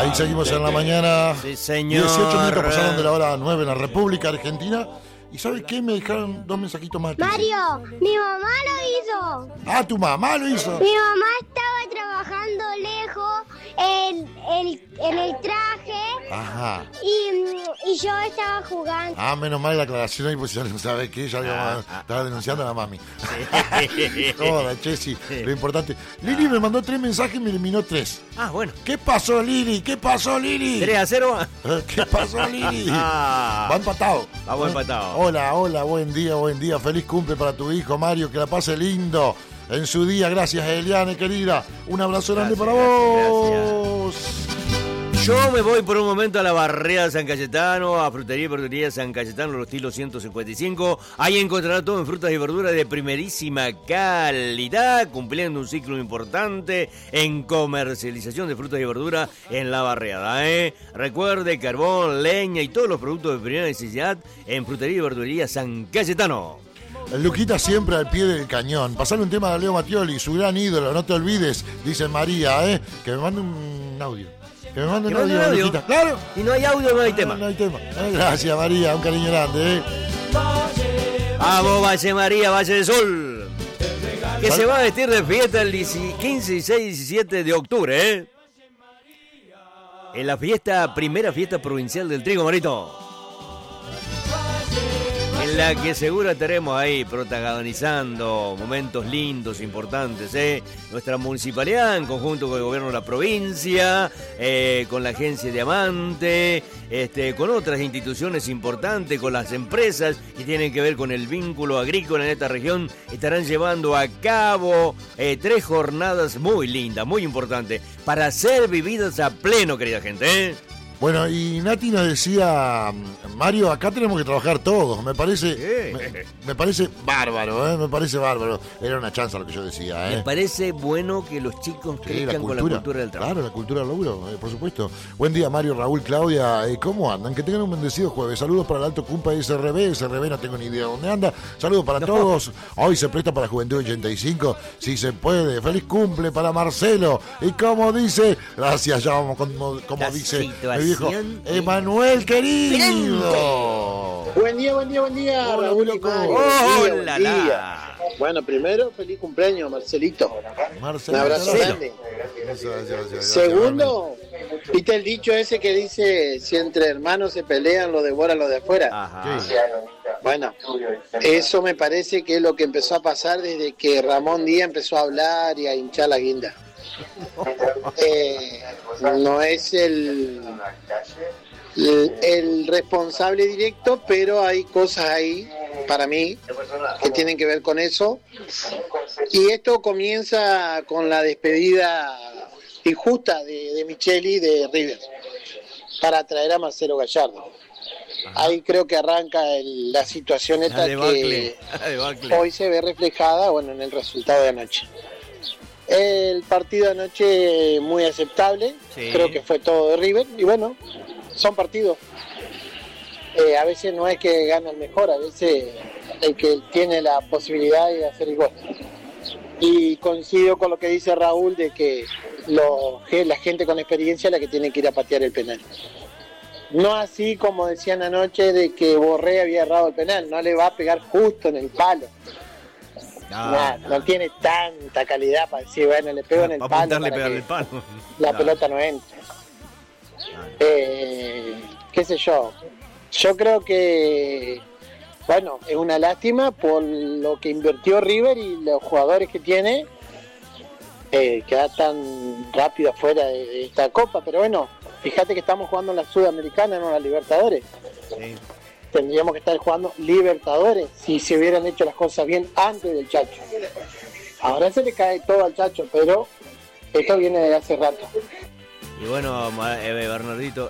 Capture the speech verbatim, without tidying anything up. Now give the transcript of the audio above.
Ahí seguimos en la mañana. Sí, señor. dieciocho minutos pasaron de la hora nueve en la República Argentina. ¿Y sabes qué? Me dejaron dos mensajitos más. Mario, mi mamá lo hizo. Ah, tu mamá lo hizo. Mi mamá estaba trabajando lejos en, en, en el traje. Ajá. Y, y yo estaba jugando. Ah, menos mal la aclaración ahí, pues ya no sabes qué, ya Ah, ah, estaba denunciando a la mami. Sí. Joda, Chessy, Sí. lo importante. Lili me mandó tres mensajes y me eliminó tres. Ah, bueno. ¿Qué pasó, Lili? ¿Qué pasó, Lili? tres a cero. ¿Qué pasó, Lili? Ah. Va empatado. Vamos empatado. Hola, hola, buen día, buen día. Feliz cumple para tu hijo, Mario. Que la pase lindo en su día. Gracias, Eliane, querida. Un abrazo grande Gracias, para gracias, vos. Yo me voy por un momento a la barriada San Cayetano, a Frutería y Verdulería San Cayetano, los estilos ciento cincuenta y cinco. Ahí encontrará todo en frutas y verduras de primerísima calidad, cumpliendo un ciclo importante en comercialización de frutas y verduras en la barriada. ¿eh? Recuerde, carbón, leña y todos los productos de primera necesidad en Frutería y Verdulería San Cayetano. El Luquita siempre al pie del cañón. Pasale un tema de Leo Mattioli, su gran ídolo, no te olvides, dice María, ¿eh? Que me mande un audio. Que me mande un ¿Que mande audio, un audio? Luquita. Claro. Y no hay audio, no hay tema. No, no hay tema. Eh, Gracias, María, un cariño grande, ¿eh? Vamos, Valle María, Valle del Sol. Que Sal- se va a vestir de fiesta el quince, dieciséis y diecisiete de octubre, ¿eh? En la fiesta, primera fiesta provincial del trigo, Marito. En la que seguro estaremos ahí protagonizando momentos lindos, importantes, ¿eh? Nuestra municipalidad, en conjunto con el gobierno de la provincia, eh, con la agencia Diamante, este, con otras instituciones importantes, con las empresas que tienen que ver con el vínculo agrícola en esta región, estarán llevando a cabo eh, tres jornadas muy lindas, muy importantes, para ser vividas a pleno, querida gente, ¿eh? Bueno, y Nati nos decía, Mario, acá tenemos que trabajar todos. Me parece, Sí. me, me parece bárbaro, ¿eh? Me parece bárbaro. Era una chanza lo que yo decía, ¿eh? Me parece bueno que los chicos Sí, crezcan con la cultura del trabajo. Claro, la cultura del laburo, eh, por supuesto. Buen día, Mario, Raúl, Claudia. Eh, ¿Cómo andan? Que tengan un bendecido jueves. Saludos para el Alto Cumpa S R B. S R B no tengo ni idea dónde anda. Saludos para No. todos. Hoy se presta para Juventud ochenta y cinco. Si se puede. Feliz cumple para Marcelo. Y como dice, gracias, ya vamos, como, como La dice situación mi viejo, Emanuel querido. Buen día, buen día, buen día, Hola, Raúl y loco. Mario. Hola, Buen día, buen la. día. Bueno, primero, feliz cumpleaños, Marcelito. Marcelo. Un abrazo Marcelo. grande. Gracias, gracias, gracias, Segundo, ¿viste el dicho ese que dice, si entre hermanos se pelean, lo devoran los de afuera? Ajá. Sí. Bueno, eso me parece que es lo que empezó a pasar desde que Ramón Díaz empezó a hablar y a hinchar la guinda. Eh, no es el... El, el responsable directo, pero hay cosas ahí para mí que tienen que ver con eso, y esto comienza con la despedida injusta de, de Micheli de River para traer a Marcelo Gallardo. Ahí creo que arranca el- la situación esta La que debacle. La debacle. hoy se ve reflejada, bueno, en el resultado de anoche. El partido de anoche muy aceptable, Sí. creo que fue todo de River, y bueno, son partidos. Eh, a veces no es que gana el mejor, a veces el que tiene la posibilidad de hacer el gol. Y coincido con lo que dice Raúl de que, lo, que la gente con experiencia es la que tiene que ir a patear el penal. No así como decían anoche de que Borré había errado el penal, no le va a pegar justo en el palo. No, Nah, no. no tiene tanta calidad para decir, bueno, le pego en el Para palo apuntarle y para pegarle que el palo. la No. pelota no entra. Eh, qué sé yo. Yo creo que, bueno, es una lástima por lo que invirtió River y los jugadores que tiene, eh, quedar tan rápido afuera de, de esta copa. Pero bueno, fíjate que estamos jugando en la Sudamericana, no en la Libertadores. Sí. Tendríamos que estar jugando Libertadores si se hubieran hecho las cosas bien antes del Chacho. Ahora se le cae todo al Chacho, pero esto viene de hace rato. Y bueno, ma- eh, Bernardito,